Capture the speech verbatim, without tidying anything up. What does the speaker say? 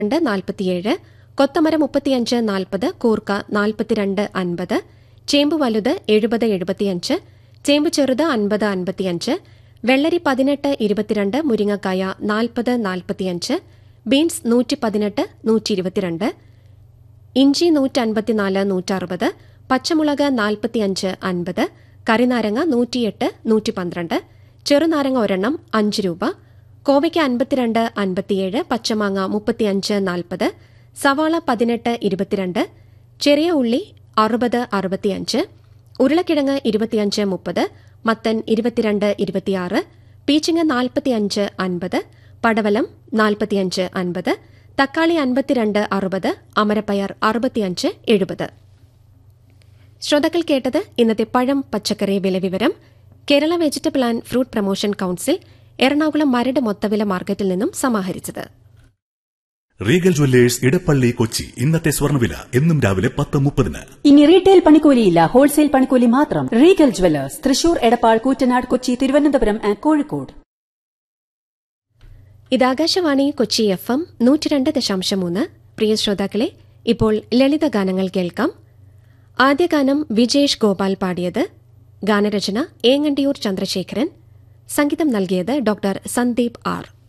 രണ്ട് നാൽപ്പത്തിയേഴ്, കൊത്തമര മുപ്പത്തിയഞ്ച് നാൽപ്പത്, കൂർക്ക നാൽപ്പത്തിരണ്ട് അൻപത്, ചേമ്പ് വലുത് എഴുപത് എഴുപത്തിയഞ്ച്, ചേമ്പ് ചെറുത് അൻപത് അൻപത്തിയഞ്ച്, വെള്ളരി പതിനെട്ട് ഇരുപത്തിരണ്ട്, മുരിങ്ങക്കായ നാൽപ്പത് നാൽപ്പത്തിയഞ്ച്, ബീൻസ് നൂറ്റി പതിനെട്ട് നൂറ്റി ഇരുപത്തിരണ്ട്, ഇഞ്ചി നൂറ്റൻപത്തിനാല് നൂറ്ററുപത്, പച്ചമുളക് നാൽപ്പത്തിയഞ്ച് അൻപത്, കറിനാരങ്ങ നൂറ്റിയെട്ട് നൂറ്റി പന്ത്രണ്ട്, ചെറുനാരങ്ങ ഒരെണ്ണം അഞ്ച് രൂപ, കോവയ്ക്ക് അൻപത്തിരണ്ട് അൻപത്തിയേഴ്, പച്ചമാങ്ങ മുപ്പത്തിയഞ്ച് നാൽപ്പത്, സവാള പതിനെട്ട് ഇരുപത്തിരണ്ട്, ചെറിയ ഉള്ളി അറുപത് അറുപത്തിയഞ്ച്, ഉരുളക്കിഴങ്ങ് ഇരുപത്തിയഞ്ച് മുപ്പത്, മത്തൻ ഇരുപത്തിരണ്ട് ഇരുപത്തിയാറ്, പീച്ചിങ്ങ നാൽപ്പത്തിയഞ്ച് അൻപത്, പടവലം നാൽപ്പത്തിയഞ്ച് അൻപത്, തക്കാളി അൻപത്തിരണ്ട് അറുപത്, അമരപ്പയർ അറുപത്തിയഞ്ച് എഴുപത്. ശ്രോതാക്കൾ കേട്ടത് ഇന്നത്തെ പഴം പച്ചക്കറി വില വിവരം. Kerala vegetable and fruit promotion council Ernakulam Maradu മൊത്തവില മാർക്കറ്റിൽ നിന്നും സമാഹരിച്ചത്. Regal Jewellers Edappally Kochi. ഇന്നത്തെ സ്വർണ്ണവില എന്നും രാവിലെ പത്ത് മുപ്പതിന്. ഇനി റീറ്റെയിൽ പണിക്കൂലിയില്ല, ഹോൾസെയിൽ പണിക്കൂലി മാത്രം. Regal Jewellers, Thrissur, Edappal, Koottanad, Kochi, Thiruvananthapuram and Kozhikode. ഇത് ആകാശവാണി കൊച്ചി എഫ് എം നൂറ്റി രണ്ട് ദശാംശം മൂന്ന്. പ്രിയ ശ്രോതാക്കളെ, ഇപ്പോൾ ലളിത ഗാനങ്ങൾ കേൾക്കാം. ആദ്യ ഗാനം വിജേഷ് ഗോപാൽ പാടിയത്. ഗാനരചന ഏങ്ങണ്ടിയൂർ ചന്ദ്രശേഖരൻ. സംഗീതം നൽകിയത് ഡോക്ടർ സന്ദീപ് ആർ.